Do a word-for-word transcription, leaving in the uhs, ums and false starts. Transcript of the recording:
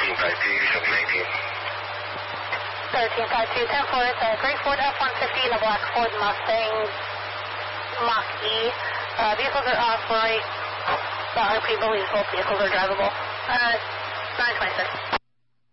thirteen five two, seven nineteen. thirteen five two, ten four, it's a gray Ford F one fifty and a black Ford Mustang Mach-E. Uh, vehicles are off-road. The R P believes both vehicles are drivable. Uh, nine twenty-six.